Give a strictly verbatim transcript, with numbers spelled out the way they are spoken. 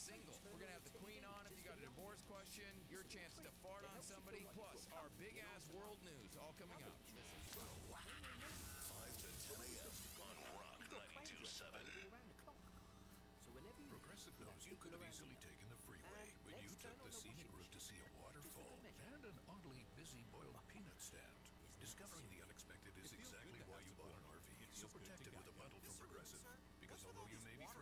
single. We're going to have the queen on if you got a divorce question, your chance to fart on somebody, plus our big-ass world news all coming up. five to ten a.m. on Rock ninety-two point seven. Progressive knows you could have easily taken the freeway, but you took the scenic route to see a waterfall and an oddly busy boiled peanut stand. Discovering the unexpected is exactly why you bought an R V, so protected with a bundle from Progressive. Because although you may be